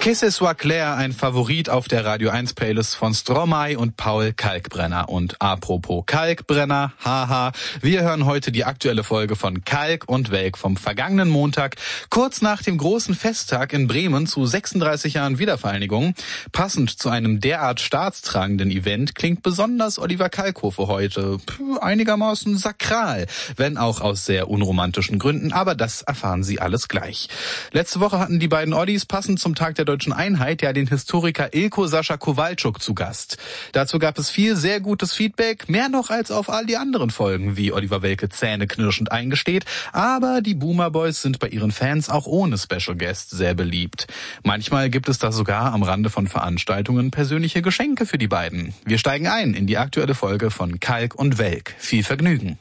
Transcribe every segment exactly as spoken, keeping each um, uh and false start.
Que ce soit clair, ein Favorit auf der Radio eins Playlist von Stromae und Paul Kalkbrenner. Und apropos Kalkbrenner, haha, wir hören heute die aktuelle Folge von Kalk und Welk vom vergangenen Montag, kurz nach dem großen Festtag in Bremen zu sechsunddreißig Jahren Wiedervereinigung. Passend zu einem derart staatstragenden Event klingt besonders Oliver Kalkofe heute einigermaßen sakral, wenn auch aus sehr unromantischen Gründen, aber das erfahren Sie alles gleich. Letzte Woche hatten die beiden Ollis passend zum Tag der Deutschen Einheit ja den Historiker Ilko Sascha Kowalczuk zu Gast. Dazu gab es viel sehr gutes Feedback, mehr noch als auf all die anderen Folgen, wie Oliver Welke zähneknirschend eingesteht, aber die Boomer Boys sind bei ihren Fans auch ohne Special Guest sehr beliebt. Manchmal gibt es da sogar am Rande von Veranstaltungen persönliche Geschenke für die beiden. Wir steigen ein in die aktuelle Folge von Kalk und Welk. Viel Vergnügen.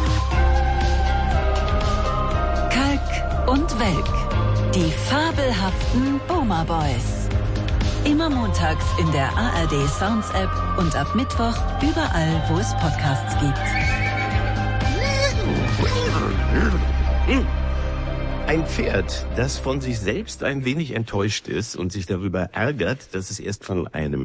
Kalk und Welk. Die fabelhaften Boomer Boys. Immer montags in der A R D Sounds App und ab Mittwoch überall, wo es Podcasts gibt. Ein Pferd, das von sich selbst ein wenig enttäuscht ist und sich darüber ärgert, dass es erst von einem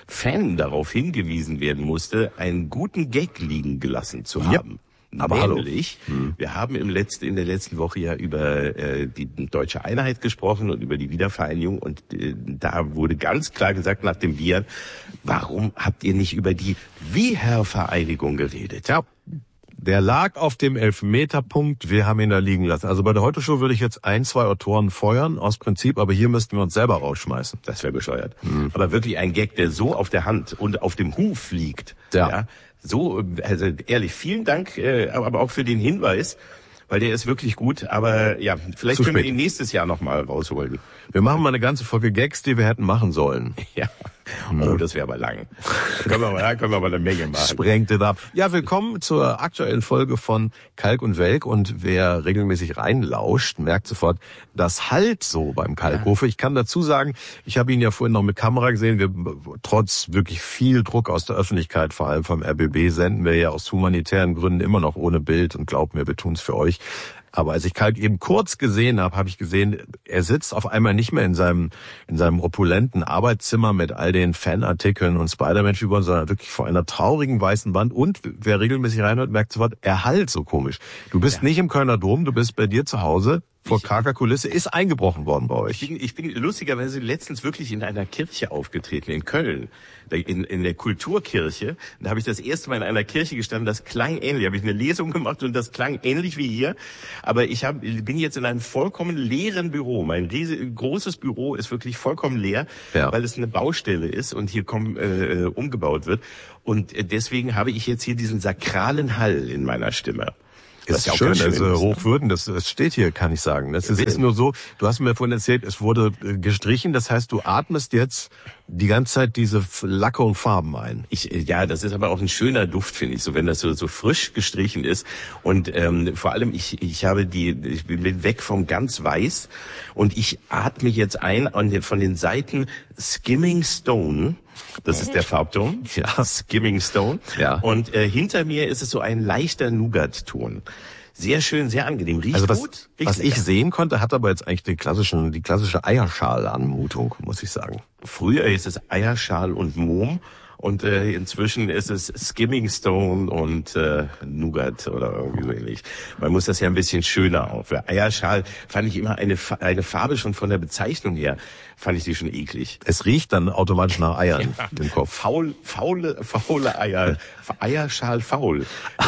Fan darauf hingewiesen werden musste, einen guten Gag liegen gelassen zu haben. Ja. Aber nämlich, hallo. Hm. Wir haben im letzten, in der letzten Woche ja über äh, die Deutsche Einheit gesprochen und über die Wiedervereinigung und äh, da wurde ganz klar gesagt nach dem Bier, warum habt ihr nicht über die Wiedervereinigung geredet? Ja, der lag auf dem Elfmeterpunkt, wir haben ihn da liegen lassen. Also bei der Heute-Show würde ich jetzt ein, zwei Autoren feuern, aus Prinzip, aber hier müssten wir uns selber rausschmeißen. Das wäre bescheuert. Hm. Aber wirklich ein Gag, der so auf der Hand und auf dem Huf liegt, ja, ja so, also ehrlich, vielen Dank, äh, aber auch für den Hinweis, weil der ist wirklich gut. Aber ja, vielleicht können wir ihn nächstes Jahr nochmal rausholen. Wir machen mal eine ganze Folge Gags, die wir hätten machen sollen. Ja. Oh, das wäre aber lang. Da können wir mal, da können wir mal eine Menge machen. Sprengt es ab. Ja, willkommen zur aktuellen Folge von Kalk und Welk. Und wer regelmäßig reinlauscht, merkt sofort, das halt so beim Kalkofe. Ich kann dazu sagen, ich habe ihn ja vorhin noch mit Kamera gesehen. Wir, trotz wirklich viel Druck aus der Öffentlichkeit, vor allem vom R B B, senden wir ja aus humanitären Gründen immer noch ohne Bild. Und glaubt mir, wir tun's für euch. Aber als ich Kalk eben kurz gesehen habe, habe ich gesehen, er sitzt auf einmal nicht mehr in seinem in seinem opulenten Arbeitszimmer mit all den Fanartikeln und Spider-Man-Figuren, sondern wirklich vor einer traurigen weißen Wand. Und wer regelmäßig reinhört, merkt sofort, er halt so komisch. Du bist ja nicht im Kölner Dom, du bist bei dir zu Hause. Vor karger Kulisse ist eingebrochen worden bei euch. Ich bin, ich bin lustigerweise letztens wirklich in einer Kirche aufgetreten, in Köln, in, in der Kulturkirche. Da habe ich das erste Mal in einer Kirche gestanden, das klang ähnlich. Da habe ich eine Lesung gemacht und das klang ähnlich wie hier. Aber ich hab, bin jetzt in einem vollkommen leeren Büro. Mein riesiges, großes Büro ist wirklich vollkommen leer, ja, weil es eine Baustelle ist und hier komm, äh, umgebaut wird. Und deswegen habe ich jetzt hier diesen sakralen Hall in meiner Stimme. Das ist ja schön, schön, also Hochwürden, das, das steht hier, kann ich sagen. Das ist, ist nur so, du hast mir vorhin erzählt, es wurde gestrichen, das heißt, du atmest jetzt die ganze Zeit diese Lacke und Farben ein. Ich, ja, das ist aber auch ein schöner Duft, finde ich, so wenn das so, so frisch gestrichen ist. Und ähm, vor allem, ich, ich habe die, ich bin weg vom ganz Weiß und ich atme jetzt ein von den Seiten Skimming Stone. Das ist der Farbton, ja, Skimming Stone. Ja. Und äh, hinter mir ist es so ein leichter Nougat-Ton. Sehr schön, sehr angenehm. Riecht also was, gut. Riecht was ich sehen konnte, hat aber jetzt eigentlich die klassischen, die klassische Eierschal-Anmutung, muss ich sagen. Früher ist es Eierschal und Mohm. Und äh, inzwischen ist es Skimming Stone und äh, Nougat oder irgendwie so ähnlich. Man muss das ja ein bisschen schöner auf. Für Eierschal fand ich immer eine eine Farbe schon von der Bezeichnung her, fand ich die schon eklig. Es riecht dann automatisch nach Eiern ja. im Kopf. Faul, faule, faule Eier. Eierschal faul.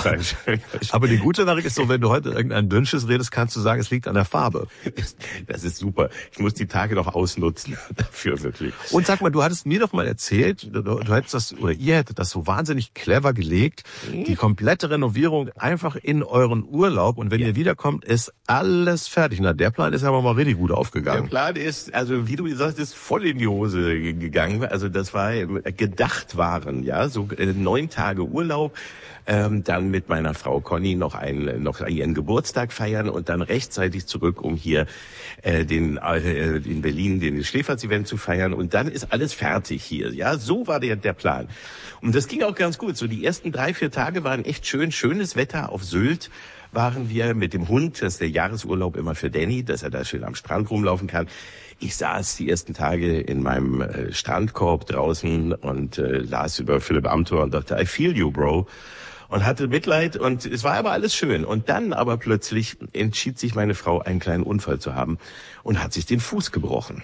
Aber die gute Nachricht ist so, wenn du heute irgendein Dünnsches redest, kannst du sagen, es liegt an der Farbe. Das ist super. Ich muss die Tage noch ausnutzen dafür wirklich. Und sag mal, du hattest mir doch mal erzählt, du, du hättest das, oder ihr hättet das so wahnsinnig clever gelegt, mhm. die komplette Renovierung einfach in euren Urlaub und wenn ja. ihr wiederkommt, ist alles fertig. Na, der Plan ist aber mal richtig gut aufgegangen. Der Plan ist, also wie du gesagt hast, voll in die Hose gegangen. Also das war gedacht waren, ja, so neun Tage Urlaub, ähm, dann mit meiner Frau Conny noch einen, noch ihren Geburtstag feiern und dann rechtzeitig zurück, um hier äh, den äh, in Berlin den Schläferz-Event zu feiern und dann ist alles fertig hier. Ja, so war der der Plan. Und das ging auch ganz gut. So die ersten drei, vier Tage waren echt schön, schönes Wetter auf Sylt. waren wir mit dem Hund, das ist der Jahresurlaub immer für Danny, dass er da schön am Strand rumlaufen kann. Ich saß die ersten Tage in meinem äh, Strandkorb draußen und äh, las über Philipp Amthor und dachte, I feel you, bro. Und hatte Mitleid und es war aber alles schön. Und dann aber plötzlich entschied sich meine Frau, einen kleinen Unfall zu haben und hat sich den Fuß gebrochen.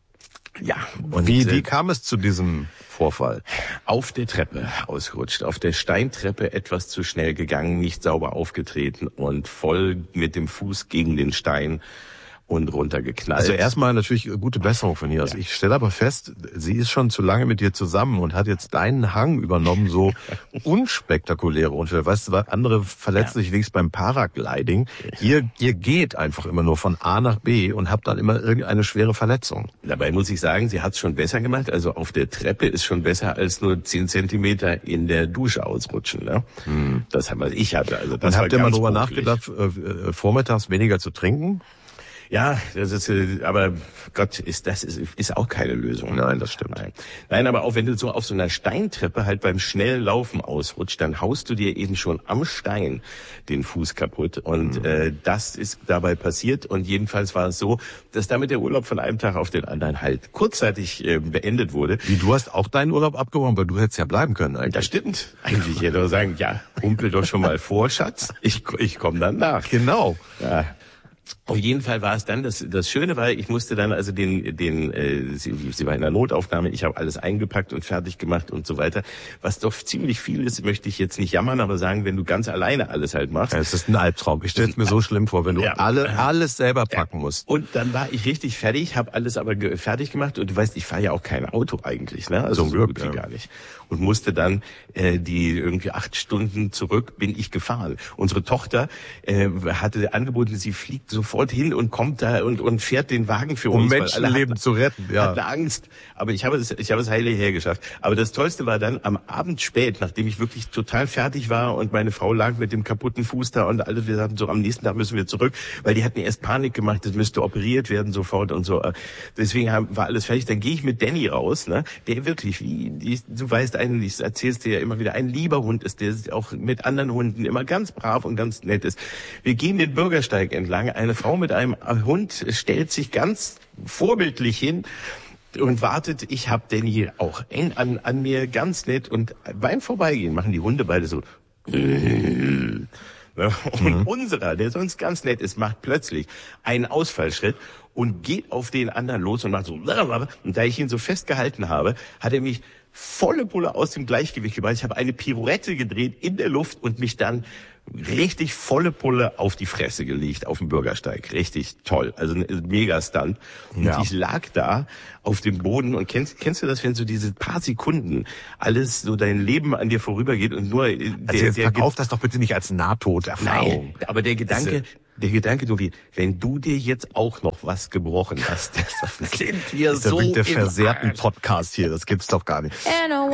Ja. Und wie, wie kam es zu diesem Vorfall? Auf der Treppe ausgerutscht, auf der Steintreppe etwas zu schnell gegangen, nicht sauber aufgetreten und voll mit dem Fuß gegen den Stein und runtergeknallt. Also erstmal natürlich gute Besserung von ihr. Also ich stelle aber fest, sie ist schon zu lange mit dir zusammen und hat jetzt deinen Hang übernommen, so unspektakuläre Unfälle. Weißt du, andere verletzen sich wenigstens beim Paragliding. Ihr, ihr geht einfach immer nur von A nach B und habt dann immer irgendeine schwere Verletzung. Dabei muss ich sagen, sie hat es schon besser gemacht. Also auf der Treppe ist schon besser als nur zehn Zentimeter in der Dusche ausrutschen. Ne? Hm. Das haben wir, ich hatte. Also das und war habt ihr mal ganz drüber beruflich. nachgedacht, äh, vormittags weniger zu trinken? Ja, das ist, aber Gott, ist das ist, ist auch keine Lösung. Nein, das stimmt. Nein. Nein, aber auch wenn du so auf so einer Steintreppe halt beim schnellen Laufen ausrutscht, dann haust du dir eben schon am Stein den Fuß kaputt. Und mhm. äh, das ist dabei passiert. Und jedenfalls war es so, dass damit der Urlaub von einem Tag auf den anderen halt kurzzeitig äh, beendet wurde. Wie, du hast auch deinen Urlaub abgebrochen, weil du hättest ja bleiben können eigentlich. Das stimmt. Eigentlich hätte man sagen, ja, humpel doch schon mal vor, Schatz. Ich, ich komme dann nach. Genau. Ja. Auf jeden Fall war es dann, das, das Schöne war, ich musste dann also den, den, äh, sie, sie war in der Notaufnahme, ich habe alles eingepackt und fertig gemacht und so weiter. Was doch ziemlich viel ist, möchte ich jetzt nicht jammern, aber sagen, wenn du ganz alleine alles halt machst. Ja, es ist ein Albtraum. Ich stelle es mir so schlimm vor, wenn du ja. alle alles selber packen ja. musst. Und dann war ich richtig fertig, habe alles aber ge- fertig gemacht und du weißt, ich fahre ja auch kein Auto eigentlich, ne? Also Zum so Glück, gut wie ja. gar nicht. Und musste dann äh, die irgendwie acht Stunden zurück bin ich gefahren. Unsere Tochter äh, hatte angeboten, sie fliegt sofort hin und kommt da und und fährt den Wagen für um uns, Menschenleben hatten, zu retten. Ja. Hatte Angst, aber ich habe es ich habe es heile hergeschafft. Aber das Tollste war dann am Abend spät, nachdem ich wirklich total fertig war und meine Frau lag mit dem kaputten Fuß da und alle wir sagten so, am nächsten Tag müssen wir zurück, weil die hatten erst Panik gemacht, das müsste operiert werden sofort und so. Deswegen haben, war alles fertig. Dann gehe ich mit Danny raus, ne? Der wirklich, wie die, du weißt, einen, ich erzähl's dir ja immer wieder, ein lieber Hund ist, der auch mit anderen Hunden immer ganz brav und ganz nett ist. Wir gehen den Bürgersteig entlang. Eine Frau mit einem Hund stellt sich ganz vorbildlich hin und wartet. Ich hab Danny auch eng an, an mir, ganz nett. Und beim Vorbeigehen machen die Hunde beide so. Und mhm. unserer, der sonst ganz nett ist, macht plötzlich einen Ausfallschritt und geht auf den anderen los und macht so. Und da ich ihn so festgehalten habe, hat er mich volle Pulle aus dem Gleichgewicht gebracht. Ich habe eine Pirouette gedreht in der Luft und mich dann richtig volle Pulle auf die Fresse gelegt auf dem Bürgersteig. Richtig toll. Also ein Mega-Stunt. Und ja. ich lag da auf dem Boden und kennst, kennst du das, wenn so diese paar Sekunden alles so dein Leben an dir vorübergeht und nur der, also der verkauf das doch bitte nicht als Nahtoderfahrung. Nein, aber der Gedanke, der Gedanke, Tobi, wenn du dir jetzt auch noch was gebrochen hast, das sind wir so der versehrten Podcast hier, das gibt's doch gar nicht.